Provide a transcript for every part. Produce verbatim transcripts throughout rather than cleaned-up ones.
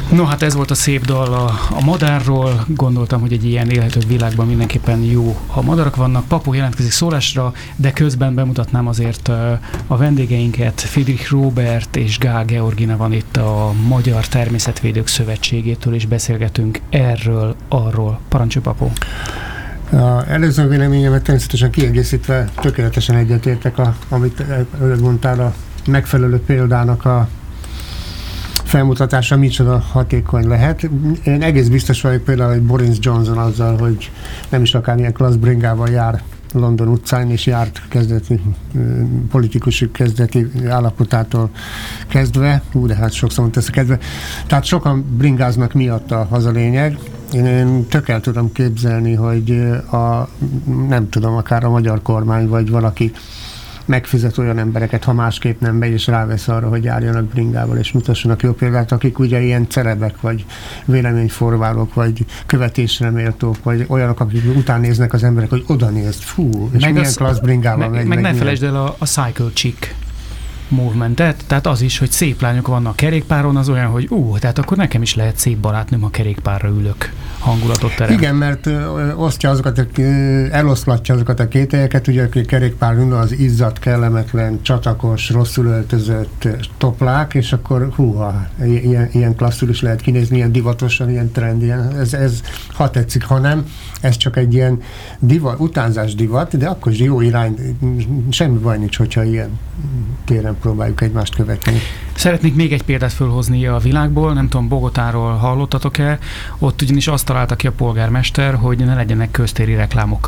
No, hát ez volt a szép dal a, a madárról. Gondoltam, hogy egy ilyen élhető világban mindenképpen jó, ha madarak vannak. Papó jelentkezik szólásra, de közben bemutatnám azért a vendégeinket. Friedrich Róbert és Gál Georgina van itt a Magyar Természetvédők Szövetségétől, és beszélgetünk erről, arról. Parancsolj, Papó! A előző véleményemet természetesen kiegészítve tökéletesen egyetértek, a, amit előbb mondtál, a megfelelő példának a felmutatása micsoda hatékony lehet. Én egész biztos vagyok például, hogy Boris Johnson azzal, hogy nem is akármilyen klassz bringával jár London utcán, és járt kezdeti politikusok kezdeti állapotától kezdve, ú, de hát sokszor mondta ezt a kedve. Tehát sokan bringáznak miatta, az a lényeg. Én, én tök el tudom képzelni, hogy a, nem tudom, akár a magyar kormány, vagy valaki megfizet olyan embereket, ha másképp nem megy, és rávesz arra, hogy járjanak bringával, és mutassanak jó példát, akik ugye ilyen celebek, vagy véleményformálók, vagy követésre méltók, vagy olyanok, akik után néznek az emberek, hogy oda nézd, fú, és meg milyen az, klassz bringával meg, megy. Meg, meg ne milyen... felejtsd el a, a cycle chick movementet, tehát az is, hogy szép lányok vannak kerékpáron, az olyan, hogy ú, tehát akkor nekem is lehet szép barátnőm, ha kerékpárra ülök, hangulatot terem. Igen, mert ö, osztja azokat, a, eloszlatja azokat a kételyeket, ugye, aki kerékpár ül, az izzadt, kellemetlen, csatakos, rosszul öltözött toplák, és akkor húha, ilyen, ilyen klasszul is lehet kinézni, ilyen divatosan, ilyen trendien. Ez, ez ha tetszik, ha nem, ez csak egy ilyen divat, utánzás divat, de akkor is jó irány, semmi baj nincs, hogyha ilyen téren próbáljuk egymást követni. Szeretnék még egy példát fölhozni a világból, nem tudom, Bogotáról hallottatok-e, ott ugyanis azt találta ki a polgármester, hogy ne legyenek köztéri reklámok.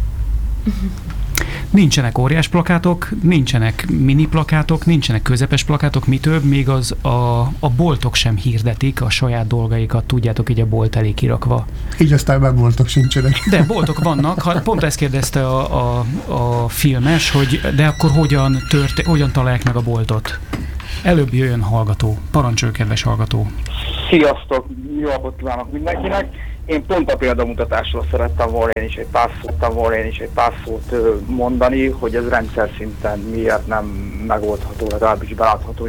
Nincsenek óriás plakátok, nincsenek mini plakátok, nincsenek közepes plakátok, mi több, még az a, a boltok sem hirdetik a saját dolgaikat, tudjátok, így a bolt elé kirakva. Így aztán már boltok sincsenek. De boltok vannak, ha, pont ezt kérdezte a, a, a filmes, hogy de akkor hogyan, történ, hogyan találják meg a boltot? Előbb jöjjön hallgató. Parancsolj, kedves hallgató! Sziasztok! Jó napot kívánok mindenkinek! Én pont a példamutatásról szerettem volna én is egy pár szót, volna én is egy pár szót mondani, hogy ez rendszer szinten miért nem megoldható, legalábbis belátható